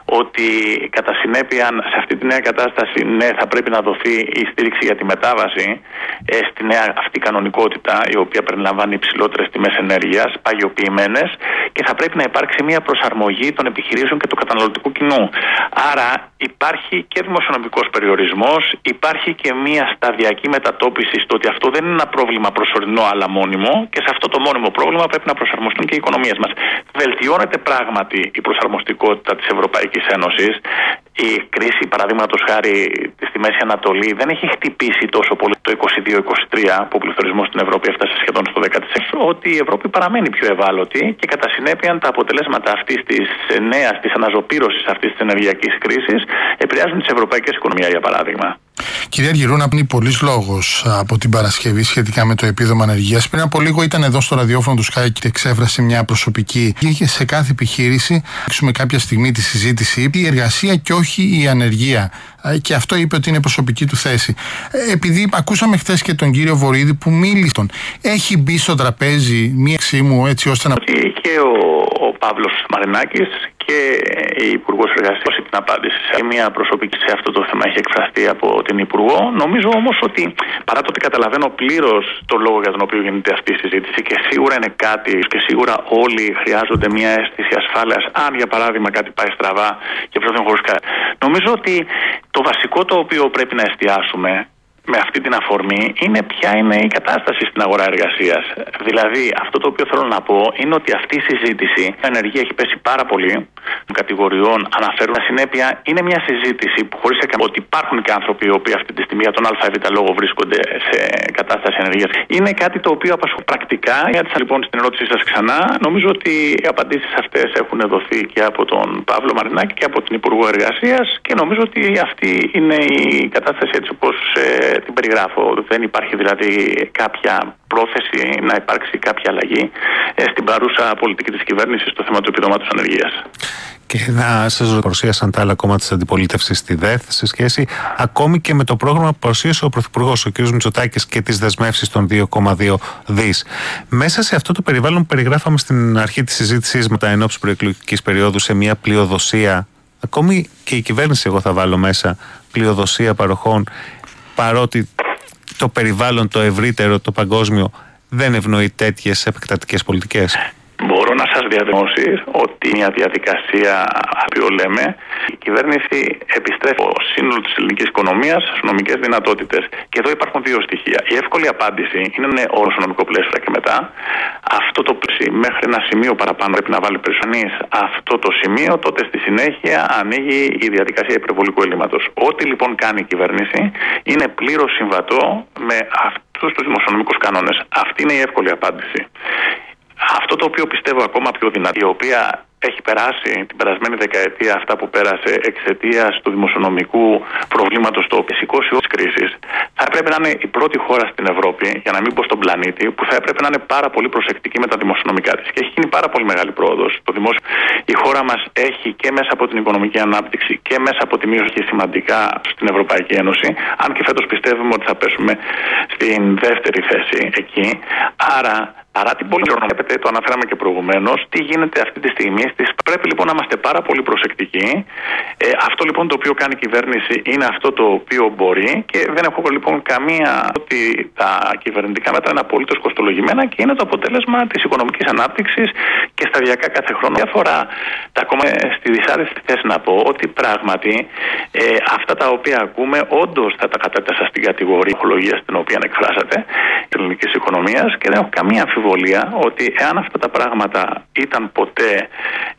ότι κατά συνέπεια σε αυτή τη νέα κατάσταση ναι, θα πρέπει να δοθεί η στήριξη για τη μετάβαση στη νέα αυτή κανονικότητα, η οποία περιλαμβάνει υψηλότερες τιμές ενέργειας, παγιοποιημένες, και θα πρέπει να υπάρξει μια προσαρμογή των επιχειρήσεων και του καταναλωτικού κοινού. Άρα υπάρχει και δημοσιονομικός περιορισμός, υπάρχει και μια σταδιακή μετατόπιση στο ότι αυτό δεν είναι ένα πρόβλημα προσωρινό αλλά μόνιμο, και σε αυτό το μόνιμο πρόβλημα πρέπει να προσαρμοστούν και οι οικονομίες μας. Βελτιώνεται πράγματι η προσαρμοστικότητα της Ευρωπαϊκής Ένωσης. Η κρίση, παραδείγματος χάρη, στη Μέση Ανατολή δεν έχει χτυπήσει τόσο πολύ το 22-23, που ο πληθωρισμός στην Ευρώπη έφτασε σχεδόν στο 10%, ότι η Ευρώπη παραμένει πιο ευάλωτη και κατά συνέπεια τα αποτελέσματα αυτής της νέας, της αναζωπήρωσης αυτής της ενεργειακής κρίσης επηρεάζουν τις ευρωπαϊκές οικονομίες, για παράδειγμα. Κυρία Αργυρού, να πει πολλής λόγος από την Παρασκευή σχετικά με το επίδομα ανεργίας. Πριν από λίγο ήταν εδώ στο ραδιόφωνο του Sky και εξέφρασε μια προσωπική. Είχε σε κάθε επιχείρηση, έχουμε κάποια στιγμή τη συζήτηση, η εργασία και όχι η ανεργία. Και αυτό είπε ότι είναι προσωπική του θέση. Επειδή ακούσαμε χθες και τον κύριο Βορίδη που μίλησε, έχει μπει στο τραπέζι μία εξήμου έτσι ώστε να. Και ο Παύλος Μαρινάκης και η Υπουργός Εργασίας την απάντηση σε μια προσωπική σε αυτό το θέμα έχει εκφραστεί από την Υπουργό. Νομίζω όμως ότι παρά το ότι καταλαβαίνω πλήρως τον λόγο για τον οποίο γίνεται αυτή η συζήτηση και σίγουρα είναι κάτι και σίγουρα όλοι χρειάζονται μια αίσθηση ασφάλειας αν για παράδειγμα κάτι πάει στραβά και βρεθούν χωρίς κάτι. Νομίζω ότι το βασικό το οποίο πρέπει να εστιάσουμε με αυτή την αφορμή είναι ποια είναι η κατάσταση στην αγορά εργασίας. Δηλαδή, αυτό το οποίο θέλω να πω είναι ότι αυτή η συζήτηση, η ενεργεία έχει πέσει πάρα πολύ των κατηγοριών, αναφέρουν συνέπεια, είναι μια συζήτηση που χωρίς ότι υπάρχουν και άνθρωποι οι οποίοι αυτή τη στιγμή για τον ΑΒ λόγο βρίσκονται σε κατάσταση ενεργείας. Είναι κάτι το οποίο απασχολεί πρακτικά. Γιατί λοιπόν στην ερώτησή σας ξανά, νομίζω ότι οι απαντήσεις αυτές έχουν δοθεί και από τον Παύλο Μαρινάκη και από την Υπουργό Εργασίας και νομίζω ότι αυτή είναι η κατάσταση έτσι όπως την περιγράφω. Δεν υπάρχει δηλαδή κάποια πρόθεση να υπάρξει κάποια αλλαγή στην παρούσα πολιτική της κυβέρνησης στο θέμα του επιδόματος ανεργίας. Και να σας παρουσίασαν τα άλλα κόμματα της αντιπολίτευσης στη ΔΕΘ σε σχέση ακόμη και με το πρόγραμμα που παρουσίασε ο Πρωθυπουργός, ο κ. Μητσοτάκης, και τις δεσμεύσεις των 2,2 δις. Μέσα σε αυτό το περιβάλλον που περιγράφαμε στην αρχή της συζήτησης με τα ενόψει προεκλογικής περίοδου σε μια πλειοδοσία, ακόμη και η κυβέρνηση, εγώ θα βάλω μέσα, πλειοδοσία παροχών, παρότι το περιβάλλον, το ευρύτερο, το παγκόσμιο, δεν ευνοεί τέτοιες επεκτατικές πολιτικές. Μπορώ να σας διαβεβαιώσω ότι μια διαδικασία που λέμε, η κυβέρνηση επιστρέφει το σύνολο της ελληνικής οικονομίας στις νομικές δυνατότητες. Και εδώ υπάρχουν δύο στοιχεία. Η εύκολη απάντηση είναι όλο το νομικό πλαίσιο και μετά. Αυτό το πλαίσιο μέχρι ένα σημείο παραπάνω πρέπει να βάλει περισσότερο. Αυτό το σημείο, τότε στη συνέχεια ανοίγει η διαδικασία υπερβολικού ελλείμματος. Ό,τι λοιπόν κάνει η κυβέρνηση είναι πλήρως συμβατό με αυτούς τους δημοσιονομικούς κανόνες. Αυτή είναι η εύκολη απάντηση. Αυτό το οποίο πιστεύω ακόμα πιο δυνατή, η οποία έχει περάσει την περασμένη δεκαετία αυτά που πέρασε εξαιτίας του δημοσιονομικού προβλήματος το οποίο σηκώσει όλη τη κρίση, θα έπρεπε να είναι η πρώτη χώρα στην Ευρώπη, για να μην πω στον πλανήτη, που θα έπρεπε να είναι πάρα πολύ προσεκτική με τα δημοσιονομικά της. Και έχει γίνει πάρα πολύ μεγάλη πρόοδος. Η χώρα μας έχει και μέσα από την οικονομική ανάπτυξη και μέσα από τη μείωση σημαντικά στην Ευρωπαϊκή Ένωση, αν και φέτος πιστεύουμε ότι θα πέσουμε στην δεύτερη θέση εκεί. Άρα, παρά την πολυχρονία, το αναφέραμε και προηγουμένως, τι γίνεται αυτή τη στιγμή. Πρέπει λοιπόν να είμαστε πάρα πολύ προσεκτικοί. Αυτό λοιπόν το οποίο κάνει η κυβέρνηση είναι αυτό το οποίο μπορεί και δεν έχω λοιπόν καμία ότι τα κυβερνητικά μέτρα είναι απολύτως κοστολογημένα και είναι το αποτέλεσμα της οικονομικής ανάπτυξης και σταδιακά κάθε χρόνο. Διαφορά τα κόμματα στη δυσάρεστη θέση να πω ότι πράγματι αυτά τα οποία ακούμε όντως θα τα κατέτασα στην κατηγορία οικολογίας την οποία εκφράσατε της ελληνικής οικονομίας και δεν έχω καμία αμφιβολία ότι εάν αυτά τα πράγματα ήταν ποτέ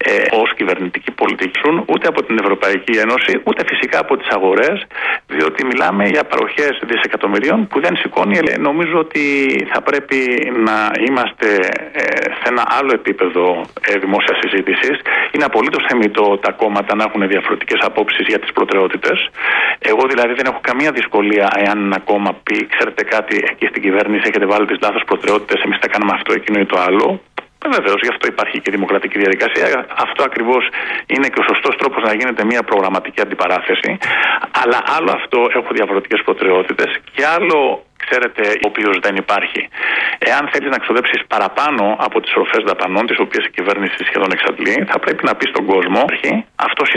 ως κυβερνητική πολιτική ούτε από την Ευρωπαϊκή Ένωση ούτε φυσικά από τις αγορές, διότι μιλάμε για παροχές δισεκατομμυρίων που δεν σηκώνει. Νομίζω ότι θα πρέπει να είμαστε σε ένα άλλο επίπεδο δημόσιας συζήτησης. Είναι απολύτως θεμιτό τα κόμματα να έχουν διαφορετικές απόψεις για τις προτεραιότητες. Εγώ δηλαδή δεν έχω καμία δυσκολία εάν ένα κόμμα πει, ξέρετε κάτι, εκεί στην κυβέρνηση έχετε βάλει τις λάθος προτεραιότητες, εμείς θα κάνουμε αυτό, εκείνο ή το άλλο. Βεβαίως, γι' αυτό υπάρχει και δημοκρατική διαδικασία. Αυτό ακριβώς είναι και ο σωστός τρόπος να γίνεται μια προγραμματική αντιπαράθεση. Αλλά άλλο αυτό, έχω διαφορετικές προτεραιότητες και άλλο, ξέρετε, ο οποίος δεν υπάρχει. Εάν θέλεις να ξοδέψεις παραπάνω από τις οροφές δαπανών, τις οποίες η κυβέρνηση σχεδόν εξαντλεί, θα πρέπει να πει στον κόσμο, αυτός